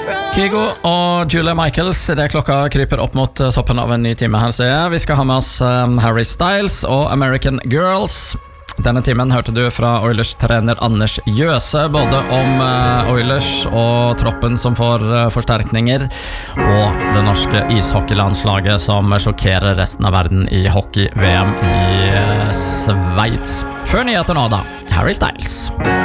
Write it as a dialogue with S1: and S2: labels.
S1: Kygo og Julia Michaels, det klokka kryper opp mot toppen av en ny time her, ser jeg. Vi skal ha med oss Harry Styles og American Girls. Denne timen hørte du fra Oilers-trener Anders Jøse, både om Oilers og troppen som får forsterkninger, og det norske ishockeylandslaget som sjokkerer resten av verden i hockey-VM i Sveits. Før nyheter nå da, Harry Styles.